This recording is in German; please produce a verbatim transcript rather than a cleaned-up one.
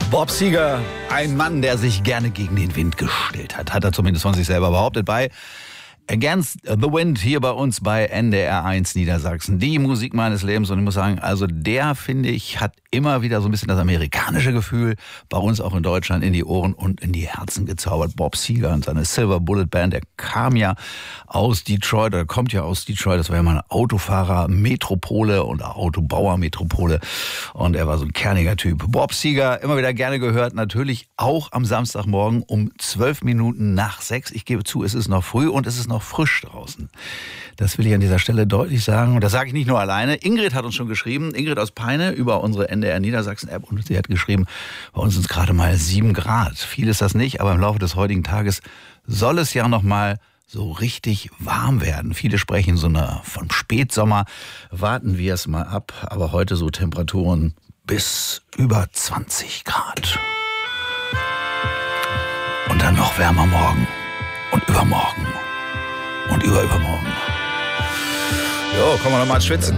Bob Seger, ein Mann, der sich gerne gegen den Wind gestellt hat, hat er zumindest von sich selber behauptet, bei Against the Wind hier bei uns bei N D R eins Niedersachsen. Die Musik meines Lebens, und ich muss sagen, also der, finde ich, hat immer wieder so ein bisschen das amerikanische Gefühl bei uns auch in Deutschland in die Ohren und in die Herzen gezaubert. Bob Seger und seine Silver Bullet Band, der kam ja aus Detroit, oder kommt ja aus Detroit, das war ja mal eine Autofahrer-Metropole und Autobauer-Metropole, und er war so ein kerniger Typ. Bob Seger, immer wieder gerne gehört, natürlich auch am Samstagmorgen um zwölf Minuten nach sechs. Ich gebe zu, es ist noch früh und es ist noch frisch draußen. Das will ich an dieser Stelle deutlich sagen. Und das sage ich nicht nur alleine. Ingrid hat uns schon geschrieben, Ingrid aus Peine, über unsere N D R Niedersachsen-App. Und sie hat geschrieben, bei uns sind es gerade mal sieben Grad. Viel ist das nicht, aber im Laufe des heutigen Tages soll es ja noch mal so richtig warm werden. Viele sprechen so eine, von Spätsommer. Warten wir es mal ab. Aber heute so Temperaturen bis über zwanzig Grad. Und dann noch wärmer morgen und übermorgen. Und überübermorgen. Jo, kommen wir noch mal ins Schwitzen.